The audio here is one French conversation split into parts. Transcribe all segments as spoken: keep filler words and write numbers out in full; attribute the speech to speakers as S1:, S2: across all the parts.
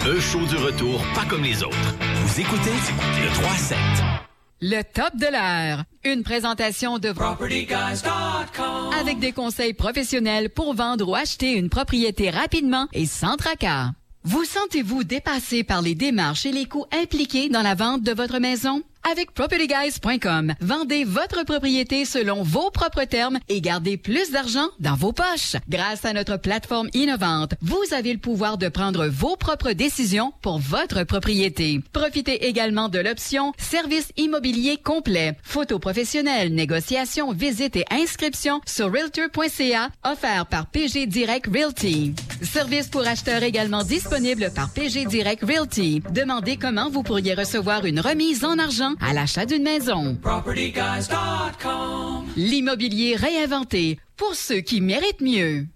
S1: Un show du retour pas comme les autres. Vous écoutez le trois sept.
S2: Le top de l'heure. Une présentation de property guys dot com avec des conseils professionnels pour vendre ou acheter une propriété rapidement et sans tracas. Vous sentez-vous dépassé par les démarches et les coûts impliqués dans la vente de votre maison? Avec property guys point com, vendez votre propriété selon vos propres termes et gardez plus d'argent dans vos poches. Grâce à notre plateforme innovante, vous avez le pouvoir de prendre vos propres décisions pour votre propriété. Profitez également de l'option service immobilier complet, photos professionnelles, négociations, visites et inscriptions sur realtor point c a, offert par P G Direct Realty. Service pour acheteurs également disponible par P G Direct Realty. Demandez comment vous pourriez recevoir une remise en argent à l'achat d'une maison. property guys dot com. L'immobilier réinventé pour ceux qui méritent mieux.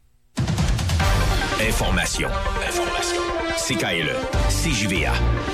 S1: Information. Information. C K L E. C J V A.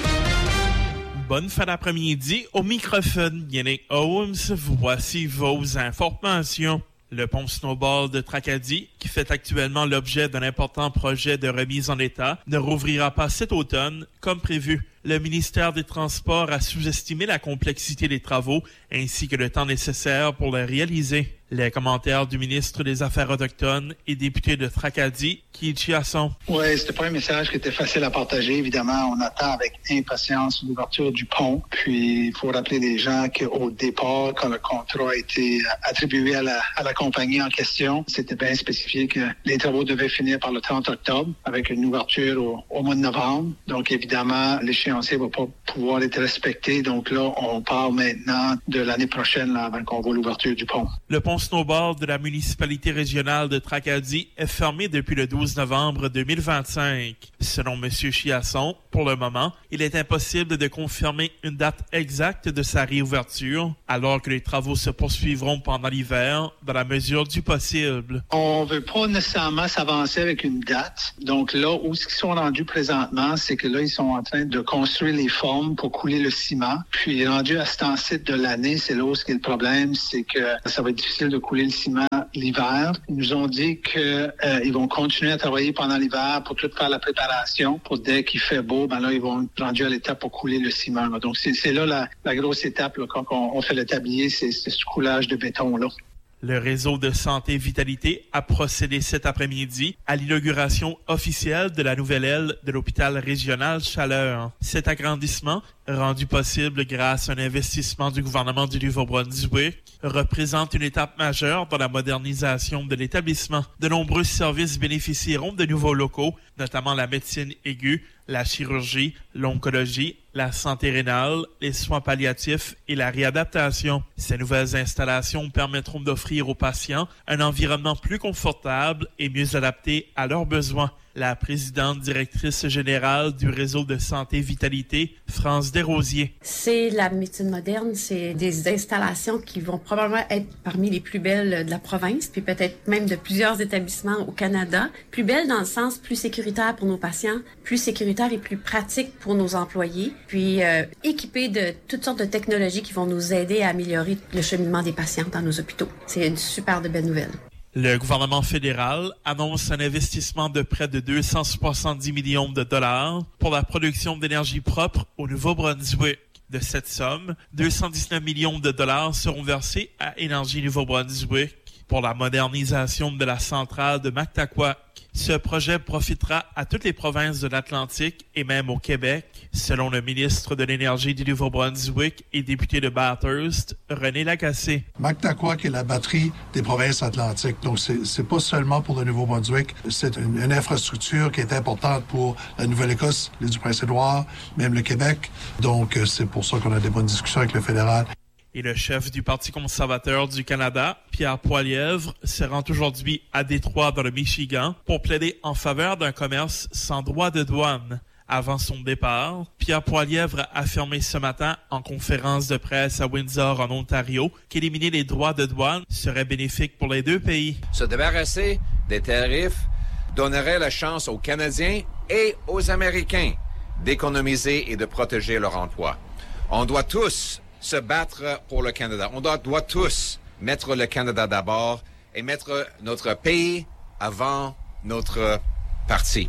S3: Bonne fin d'après-midi. Au microphone, Yannick Holmes. Voici vos informations. Le pont Snowball de Tracadie, qui fait actuellement l'objet d'un important projet de remise en état, ne rouvrira pas cet automne comme prévu. Le ministère des Transports a sous-estimé la complexité des travaux ainsi que le temps nécessaire pour les réaliser. Les commentaires du ministre des Affaires autochtones et député de Tracadie, Keith Chiasson.
S4: Oui, c'était pas un message qui était facile à partager. Évidemment, on attend avec impatience l'ouverture du pont. Puis, il faut rappeler les gens qu'au départ, quand le contrat a été attribué à la, à la compagnie en question, c'était bien spécifié que les travaux devaient finir par le trente octobre avec une ouverture au, au mois de novembre. Donc, évidemment, l'échéancier va pas pouvoir être respecté. Donc là, on parle maintenant de l'année prochaine là, avant qu'on voit l'ouverture du pont.
S3: Le pont Snowball de la municipalité régionale de Tracadie est fermé depuis le douze novembre deux mille vingt-cinq. Selon M. Chiasson, pour le moment, il est impossible de confirmer une date exacte de sa réouverture, alors que les travaux se poursuivront pendant l'hiver, dans la mesure du possible.
S4: On veut pas nécessairement s'avancer avec une date. Donc là, où ce qu'ils sont rendus présentement, c'est que là, ils sont en train de construire les formes pour couler le ciment. Puis, rendu à ce temps-ci de l'année, c'est là où ce qui est le problème, c'est que ça va être difficile de couler le ciment l'hiver. Ils nous ont dit qu'ils euh, vont continuer à travailler pendant l'hiver pour tout faire la préparation. Pour dès qu'il fait beau, ben là, ils vont être rendus à l'étape pour couler le ciment. Là. Donc, c'est, c'est là la, la grosse étape là, quand on, on fait le tablier, c'est, c'est ce coulage de béton-là.
S3: Le réseau de santé Vitalité a procédé cet après-midi à l'inauguration officielle de la nouvelle aile de l'hôpital régional Chaleur. Cet agrandissement, rendu possible grâce à un investissement du gouvernement du Nouveau-Brunswick, représente une étape majeure dans la modernisation de l'établissement. De nombreux services bénéficieront de nouveaux locaux, notamment la médecine aiguë, la chirurgie, l'oncologie, la santé rénale, les soins palliatifs et la réadaptation. Ces nouvelles installations permettront d'offrir aux patients un environnement plus confortable et mieux adapté à leurs besoins. La présidente directrice générale du réseau de santé Vitalité, France Desrosiers.
S5: C'est la médecine moderne, c'est des installations qui vont probablement être parmi les plus belles de la province, puis peut-être même de plusieurs établissements au Canada. Plus belles dans le sens plus sécuritaire pour nos patients, plus sécuritaire et plus pratique pour nos employés, puis euh, équipées de toutes sortes de technologies qui vont nous aider à améliorer le cheminement des patients dans nos hôpitaux. C'est une super de belle nouvelle.
S3: Le gouvernement fédéral annonce un investissement de près de deux cent soixante-dix millions de dollars pour la production d'énergie propre au Nouveau-Brunswick. De cette somme, deux cent dix-neuf millions de dollars seront versés à Énergie Nouveau-Brunswick pour la modernisation de la centrale de Mactaquac. Ce projet profitera à toutes les provinces de l'Atlantique et même au Québec, selon le ministre de l'Énergie du Nouveau-Brunswick et député de Bathurst, René Lagacé.
S6: Mactaquac est la batterie des provinces atlantiques. Donc, c'est, c'est pas seulement pour le Nouveau-Brunswick, c'est une, une infrastructure qui est importante pour la Nouvelle-Écosse, l'île du Prince-Édouard, même le Québec. Donc, c'est pour ça qu'on a des bonnes discussions avec le fédéral.
S3: Et le chef du Parti conservateur du Canada, Pierre Poilievre, se rend aujourd'hui à Détroit, dans le Michigan, pour plaider en faveur d'un commerce sans droit de douane. Avant son départ, Pierre Poilievre a affirmé ce matin en conférence de presse à Windsor, en Ontario, qu'éliminer les droits de douane serait bénéfique pour les deux pays.
S7: Se débarrasser des tarifs donnerait la chance aux Canadiens et aux Américains d'économiser et de protéger leur emploi. On doit tous se battre pour le Canada. On doit, doit tous mettre le Canada d'abord et mettre notre pays avant notre parti.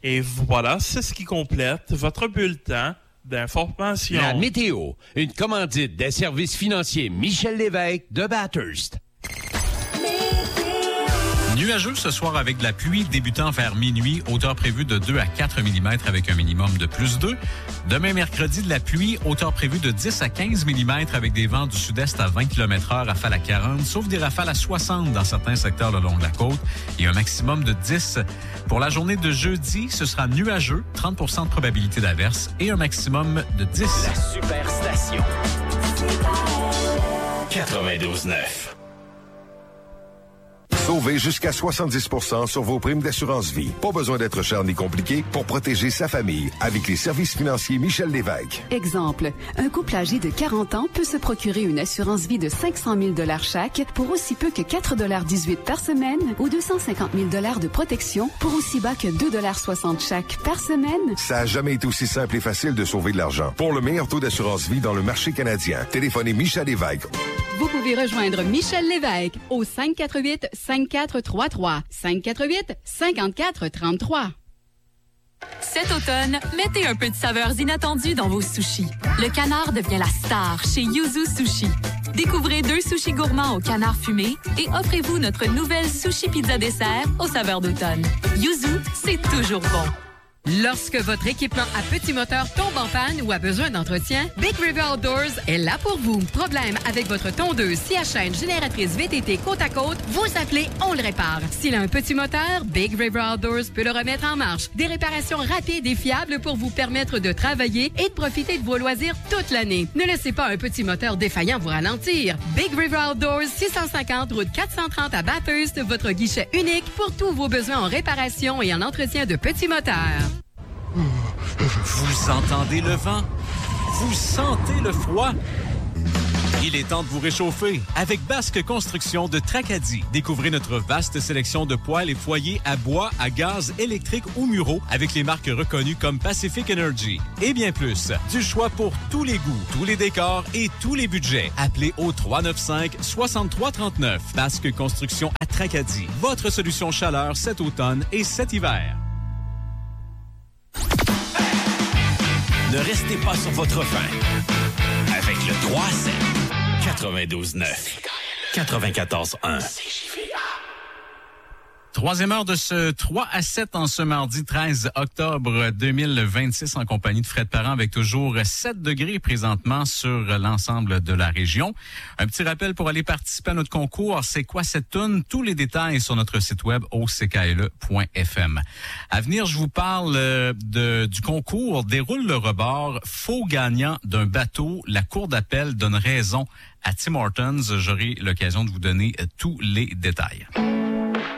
S3: Et voilà, c'est ce qui complète votre bulletin d'information.
S8: La météo, une commandite des services financiers Michel Lévesque de Bathurst.
S9: Nuageux ce soir avec de la pluie débutant vers minuit, hauteur prévue de deux à quatre millimètres avec un minimum de plus deux. Demain mercredi, de la pluie, hauteur prévue de dix à quinze millimètres avec des vents du sud-est à vingt kilomètres heure, rafales à quarante, sauf des rafales à soixante dans certains secteurs le long de la côte et un maximum de dix. Pour la journée de jeudi, ce sera nuageux, trente pour cent de probabilité d'averse et un maximum de dix.
S1: La Superstation. quatre-vingt-douze neuf.
S10: Sauvez jusqu'à soixante-dix pour cent sur vos primes d'assurance vie. Pas besoin d'être cher ni compliqué pour protéger sa famille avec les services financiers Michel Lévesque.
S11: Exemple, un couple âgé de quarante ans peut se procurer une assurance vie de cinq cent mille dollars chaque pour aussi peu que quatre dollars dix-huit par semaine ou deux cent cinquante mille dollars de protection pour aussi bas que deux dollars soixante chaque par semaine.
S10: Ça a jamais été aussi simple et facile de sauver de l'argent. Pour le meilleur taux d'assurance vie dans le marché canadien, téléphonez Michel Lévesque.
S2: Vous pouvez rejoindre Michel Lévesque au cinq quatre huit, cinq quatre trois trois, cinq quatre huit, cinq quatre trois trois.
S12: Cet automne, mettez un peu de saveurs inattendues dans vos sushis. Le canard devient la star chez Yuzu Sushi. Découvrez deux sushis gourmands au canard fumé et offrez-vous notre nouvelle sushi pizza dessert aux saveurs d'automne. Yuzu, c'est toujours bon.
S2: Lorsque votre équipement à petit moteur tombe en panne ou a besoin d'entretien, Big River Outdoors est là pour vous. Problème avec votre tondeuse, scie à chaîne, génératrice V T T côte à côte, vous appelez, on le répare. S'il a un petit moteur, Big River Outdoors peut le remettre en marche. Des réparations rapides et fiables pour vous permettre de travailler et de profiter de vos loisirs toute l'année. Ne laissez pas un petit moteur défaillant vous ralentir. Big River Outdoors, six cent cinquante route quatre cent trente à Bathurst, votre guichet unique pour tous vos besoins en réparation et en entretien de petits moteurs.
S9: Vous entendez le vent? Vous sentez le froid? Il est temps de vous réchauffer avec Basque Construction de Tracadie. Découvrez notre vaste sélection de poêles et foyers à bois, à gaz, électrique ou muraux avec les marques reconnues comme Pacific Energy. Et bien plus, du choix pour tous les goûts, tous les décors et tous les budgets. Appelez au trois neuf cinq, six trois trois neuf. Basque Construction à Tracadie. Votre solution chaleur cet automne et cet hiver.
S1: Ne restez pas sur votre faim. Avec le trois à sept, quatre-vingt-douze neuf, quatre-vingt-quatorze un.
S9: Troisième heure de ce trois à sept en ce mardi treize octobre deux mille vingt-six en compagnie de Fred Parent avec toujours sept degrés présentement sur l'ensemble de la région. Un petit rappel pour aller participer à notre concours, c'est quoi cette toune? Tous les détails sur notre site web o c k l e point f m. À venir, je vous parle de, du concours Déroule le rebord, faux gagnant d'un bateau. La cour d'appel donne raison à Tim Hortons. J'aurai l'occasion de vous donner tous les détails.